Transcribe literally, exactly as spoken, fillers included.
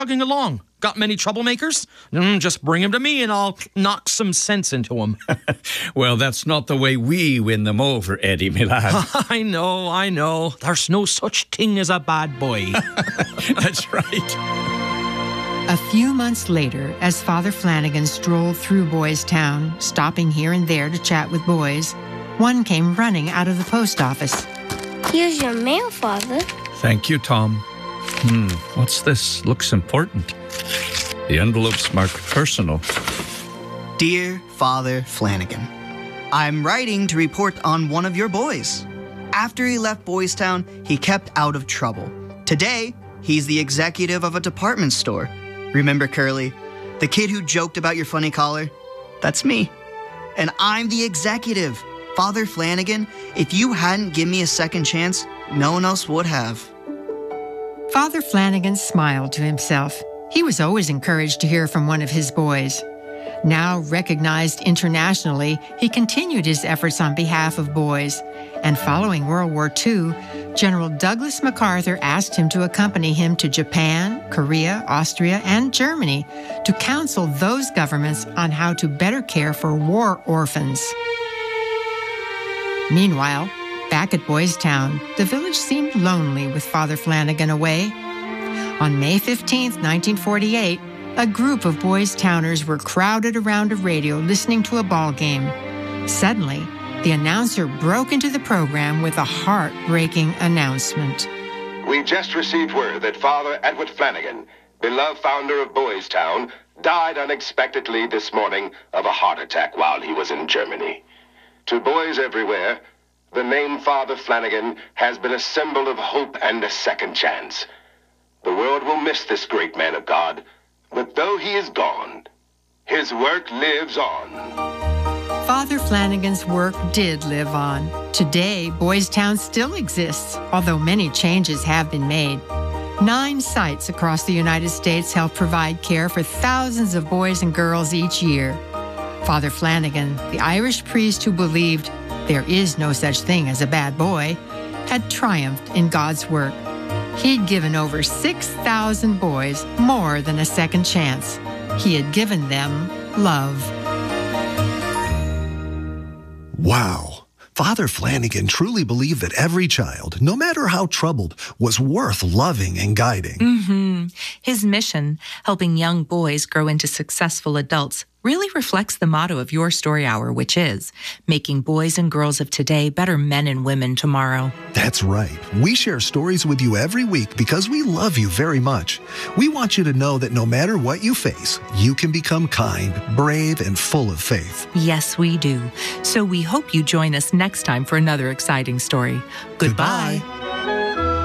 chugging along. Got many troublemakers? Mm, just bring them to me and I'll knock some sense into them. Well, that's not the way we win them over, Eddie, my lad. I know, I know. There's no such thing as a bad boy. That's right. A few months later, as Father Flanagan strolled through Boys Town, stopping here and there to chat with boys, one came running out of the post office. Here's your mail, Father. Thank you, Tom. Hmm, what's this? Looks important. The envelope's marked personal. Dear Father Flanagan, I'm writing to report on one of your boys. After he left Boys Town, he kept out of trouble. Today, he's the executive of a department store. Remember Curly, the kid who joked about your funny collar? That's me. And I'm the executive. Father Flanagan, if you hadn't given me a second chance, no one else would have. Father Flanagan smiled to himself. He was always encouraged to hear from one of his boys. Now recognized internationally, he continued his efforts on behalf of boys. And following World War Two, General Douglas MacArthur asked him to accompany him to Japan, Korea, Austria, and Germany to counsel those governments on how to better care for war orphans. Meanwhile, back at Boys Town, the village seemed lonely with Father Flanagan away. On May fifteenth, nineteen forty-eight, a group of Boys Towners were crowded around a radio listening to a ball game. Suddenly, the announcer broke into the program with a heart-breaking announcement. We just received word that Father Edward Flanagan, beloved founder of Boys Town, died unexpectedly this morning of a heart attack while he was in Germany. To boys everywhere, the name Father Flanagan has been a symbol of hope and a second chance. The world will miss this great man of God, but though he is gone, his work lives on. Father Flanagan's work did live on. Today, Boys Town still exists, although many changes have been made. Nine sites across the United States help provide care for thousands of boys and girls each year. Father Flanagan, the Irish priest who believed there is no such thing as a bad boy, had triumphed in God's work. He'd given over six thousand boys more than a second chance. He had given them love. Wow. Father Flanagan truly believed that every child, no matter how troubled, was worth loving and guiding. Mm-hmm. His mission, helping young boys grow into successful adults, really reflects the motto of Your Story Hour, which is making boys and girls of today better men and women tomorrow. That's right. We share stories with you every week because we love you very much. We want you to know that no matter what you face, you can become kind, brave, and full of faith. Yes, we do. So we hope you join us next time for another exciting story. Goodbye. Goodbye.